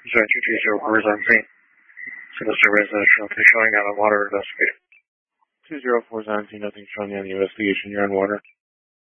Sinister residential, nothing showing on a water investigation. 20417, nothing showing on the investigation. You're on water.